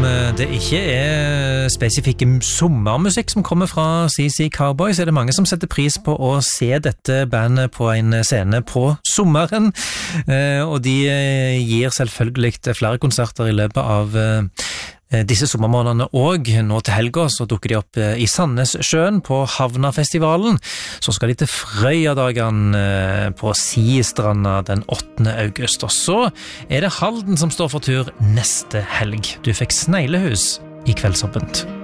det ikke spesifikke sommermusikk som kommer fra CC Cowboys, det mange som setter pris på å se dette bandet på en scene på sommeren, og de gir selvfølgelig flere konserter i løpet av disse sommermånedene, og nå til helga så dukker de opp i Sandnessjøen på Havnafestivalen. Så skal de til Frøyadagen på Sistranda den 8. august, og så det Halden som står for tur neste helg. Du fikk Sneglehus i Kveldsåpent.